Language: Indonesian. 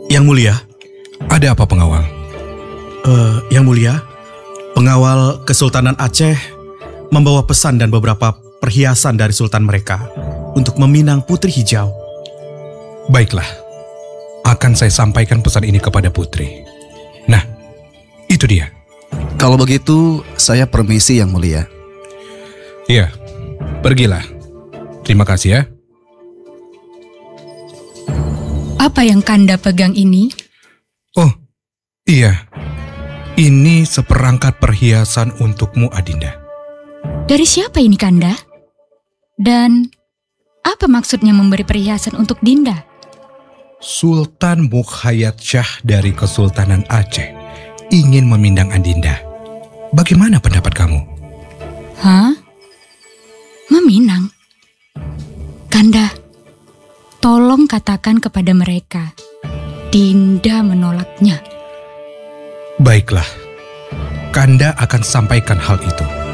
Yang Mulia, Ada apa, pengawal? Yang Mulia, pengawal Kesultanan Aceh membawa pesan dan beberapa perhiasan dari sultan mereka untuk meminang Putri Hijau. Baiklah, akan saya sampaikan pesan ini kepada putri. Nah, itu dia. Kalau begitu, saya permisi Yang Mulia. Iya, pergilah. Terima kasih ya. Apa yang Kanda pegang ini? Oh, iya. Ini seperangkat perhiasan untukmu, Adinda. Dari siapa ini, Kanda? Dan apa maksudnya memberi perhiasan untuk Dinda? Sultan Mukhayat Shah dari Kesultanan Aceh ingin memindang Adinda. Bagaimana pendapat kamu? Hah? Meminang? Kanda, tolong katakan kepada mereka, Dinda menolaknya. Baiklah, Kanda akan sampaikan hal itu.